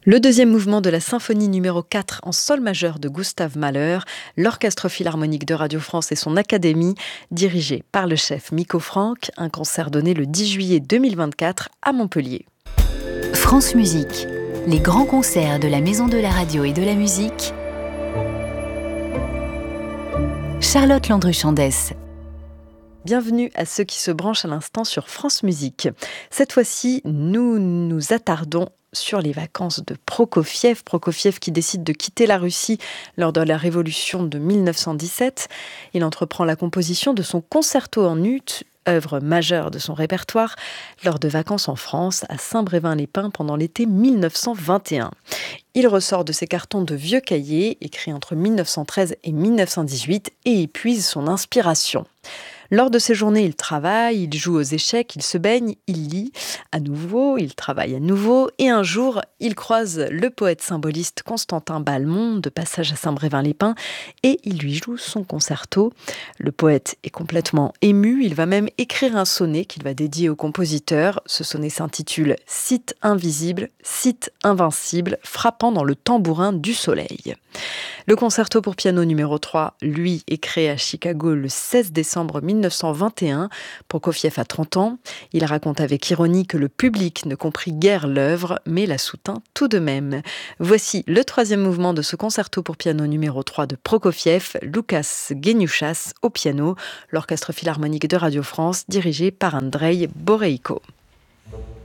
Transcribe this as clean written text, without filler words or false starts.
Le deuxième mouvement de la symphonie numéro 4 en sol majeur de Gustave Mahler, l'Orchestre philharmonique de Radio France et son académie, dirigé par le chef Miko Franck, un concert donné le 10 juillet 2024 à Montpellier. France Musique, les grands concerts de la Maison de la Radio et de la Musique. Charlotte Landru-Chandès. Bienvenue à ceux qui se branchent à l'instant sur France Musique. Cette fois-ci, nous nous attardons sur les vacances de Prokofiev. Prokofiev qui décide de quitter la Russie lors de la révolution de 1917. Il entreprend la composition de son concerto en ut, œuvre majeure de son répertoire, lors de vacances en France à Saint-Brévin-les-Pins pendant l'été 1921. Il ressort de ses cartons de vieux cahiers, écrits entre 1913 et 1918, et épuise son inspiration. Lors de ces journées, il travaille, il joue aux échecs, il se baigne, il lit à nouveau, il travaille à nouveau, et un jour, il croise le poète symboliste Constantin Balmont, de passage à Saint-Brévin-les-Pins, et il lui joue son concerto. Le poète est complètement ému, il va même écrire un sonnet qu'il va dédier au compositeur. Ce sonnet s'intitule « Site invisible, site invincible, frappant dans le tambourin du soleil ». Le concerto pour piano numéro 3, lui, est créé à Chicago le 16 décembre 1921. Prokofiev a 30 ans. Il raconte avec ironie que le public ne comprit guère l'œuvre, mais la soutint tout de même. Voici le troisième mouvement de ce concerto pour piano numéro 3 de Prokofiev, Łukasz Geniuszas au piano, l'Orchestre philharmonique de Radio France, dirigé par Andrei Boreiko.